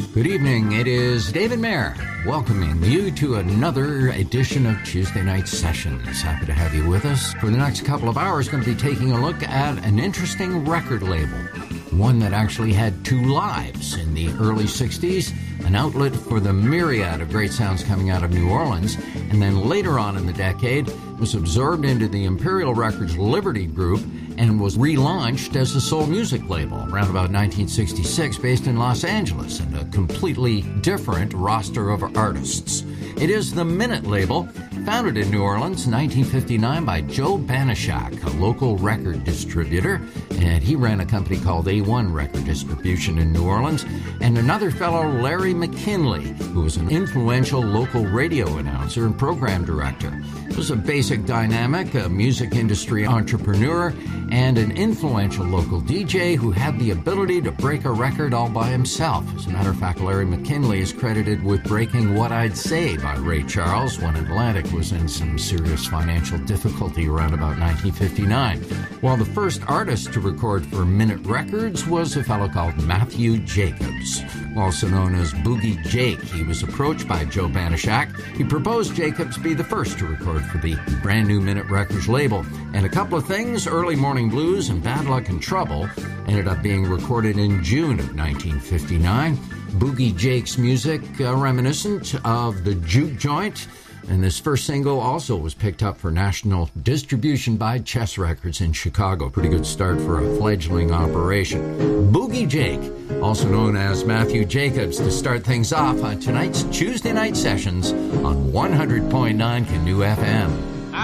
Good evening. It is David Mayer welcoming you to another edition of Tuesday Night Sessions. Happy to have you with us. For the next couple of hours, going to be taking a look at an interesting record label. One that actually had two lives in the early 60s, an outlet for the myriad of great sounds coming out of New Orleans, and then later on in the decade was absorbed into the Imperial Records Liberty Group and was relaunched as a soul music label around about 1966, based in Los Angeles, and a completely different roster of artists. It is the Minute label, founded in New Orleans in 1959 by Joe Banashak, a local record distributor, and he ran a company called A1 Record Distribution in New Orleans, and another fellow, Larry McKinley, who was an influential local radio announcer and program director. It was a basic dynamic, a music industry entrepreneur, and an influential local DJ who had the ability to break a record all by himself. As a matter of fact, Larry McKinley is credited with breaking What I'd Say by Ray Charles when Atlantic was in some serious financial difficulty around about 1959. While the first artist to record for Minute Records was a fellow called Matthew Jacobs, also known as Boogie Jake. He was approached by Joe Banashak. He proposed Jacobs be the first to record for the brand new Minute Records label. And a couple of things, Early Morning Blues and Bad Luck and Trouble, ended up being recorded in June of 1959. Boogie Jake's music reminiscent of the Juke Joint, and this first single also was picked up for national distribution by Chess Records in Chicago. Pretty good start for a fledgling operation. Boogie Jake, also known as Matthew Jacobs, to start things off on tonight's Tuesday Night Sessions on 100.9 Canoe FM.